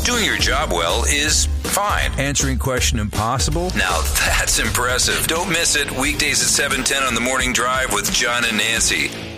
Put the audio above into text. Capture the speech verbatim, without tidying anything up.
Doing your job well is fine. Answering question impossible? Now that's impressive. Don't miss it. Weekdays at seven ten on the Morning Drive with John and Nancy.